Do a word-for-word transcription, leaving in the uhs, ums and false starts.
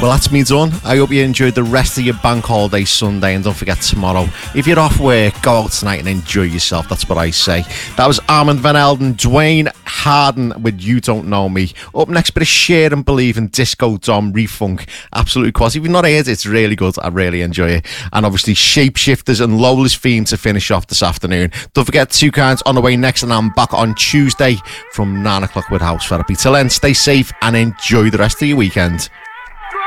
Well, that's me done. I hope you enjoyed the rest of your bank holiday Sunday, and don't forget tomorrow, if you're off work, go out tonight and enjoy yourself. That's what I say. That was Armand Van Helden, Dwayne Harden with You Don't Know Me. Up next, bit of Share and Believe and Disco Dom Refunk. Absolutely quality. If you've not heard it, it's really good. I really enjoy it. And obviously Shapeshifters and Lola's Theme to finish off this afternoon. Don't forget Two Kinds on the way next, and I'm back on Tuesday from nine o'clock with House Therapy. Till then, stay safe and enjoy the rest of your weekend.